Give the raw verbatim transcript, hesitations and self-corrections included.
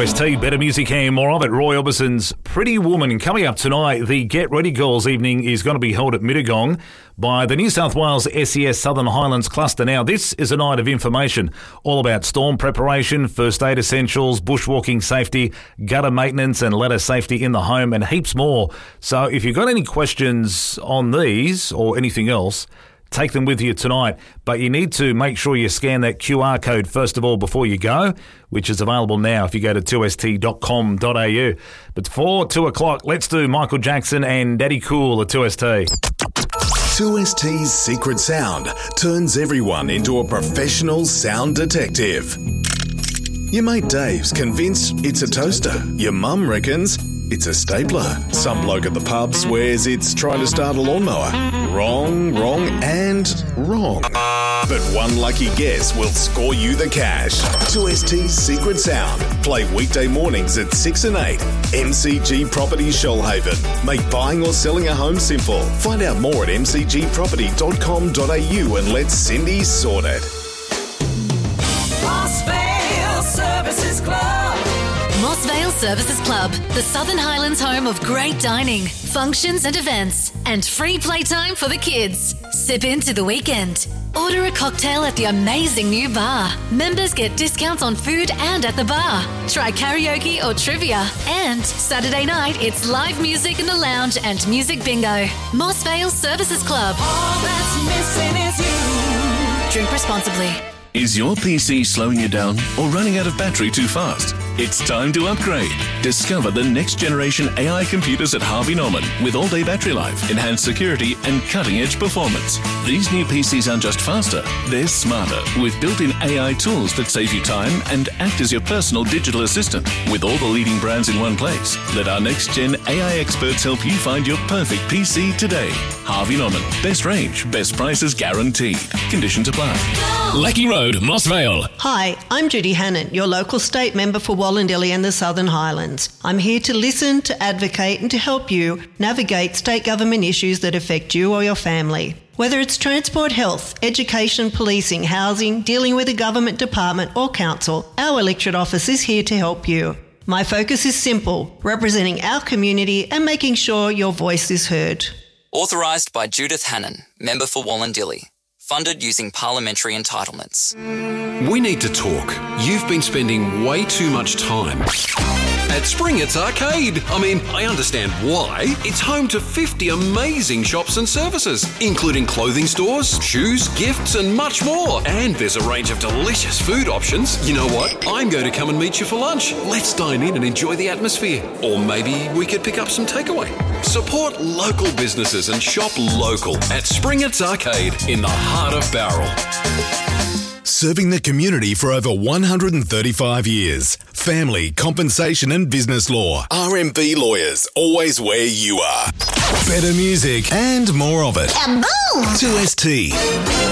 S T, better music and more of it. Roy Orbison's Pretty Woman. Coming up tonight, the Get Ready Girls evening is going to be held at Mittagong by the New South Wales S E S Southern Highlands Cluster. Now, this is a night of information all about storm preparation, first aid essentials, bushwalking safety, gutter maintenance and ladder safety in the home, and heaps more. So if you've got any questions on these or anything else, take them with you tonight, but you need to make sure you scan that Q R code first of all before you go, which is available now if you go to two s t dot com dot a u. But for two o'clock, let's do Michael Jackson and Daddy Cool at two S T. two S T's secret sound turns everyone into a professional sound detective. Your mate Dave's convinced it's a toaster. Your mum reckons it's a stapler. Some bloke at the pub swears it's trying to start a lawnmower. Wrong, wrong, and wrong. But one lucky guess will score you the cash. two S T's Secret Sound. Play weekday mornings at six and eight. M C G Property Shoalhaven. Make buying or selling a home simple. Find out more at m c g property dot com dot a u and let Cindy sort it. Mossvale Services Club. Mossvale Services Club, the Southern Highlands home of great dining, functions and events, and free playtime for the kids. Sip into the weekend. Order a cocktail at the amazing new bar. Members get discounts on food and at the bar. Try karaoke or trivia. And Saturday night, it's live music in the lounge and music bingo. Mossvale Services Club. All that's missing is you. Drink responsibly. Is your P C slowing you down or running out of battery too fast? It's time to upgrade. Discover the next generation A I computers at Harvey Norman with all-day battery life, enhanced security and cutting-edge performance. These new P Cs aren't just faster, they're smarter with built-in A I tools that save you time and act as your personal digital assistant. With all the leading brands in one place, let our next-gen A I experts help you find your perfect P C today. Harvey Norman. Best range, best prices guaranteed. Conditions apply. Lecky Road, Mossvale. Hi, I'm Judy Hannon, your local state member for Wallandilly and the Southern Highlands. I'm here to listen, to advocate and to help you navigate state government issues that affect you or your family. Whether it's transport, health, education, policing, housing, dealing with a government department or council, our electorate office is here to help you. My focus is simple, representing our community and making sure your voice is heard. Authorised by Judith Hannon, member for Wallandilly. Funded using parliamentary entitlements. We need to talk. You've been spending way too much time at Springett's Arcade. I mean, I understand why. It's home to fifty amazing shops and services, including clothing stores, shoes, gifts, and much more. And there's a range of delicious food options. You know what? I'm going to come and meet you for lunch. Let's dine in and enjoy the atmosphere. Or maybe we could pick up some takeaway. Support local businesses and shop local at Springett's Arcade in the heart of Bowral. Serving the community for over one hundred thirty-five years. Family, compensation and business law. R M B Lawyers, always where you are. Better music and more of it. Kaboom! two S T.